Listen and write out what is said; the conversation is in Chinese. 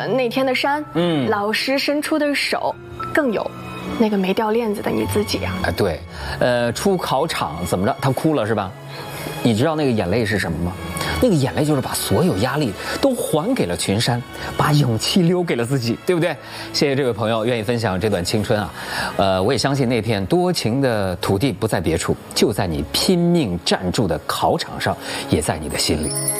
那天的山，老师伸出的手，更有那个没掉链子的你自己啊。 对，出考场怎么着？他哭了是吧？你知道那个眼泪是什么吗？那个眼泪就是把所有压力都还给了群山，把勇气留给了自己，对不对？谢谢这位朋友愿意分享这段青春啊！我也相信那片多情的土地不在别处，就在你拼命站住的考场上，也在你的心里。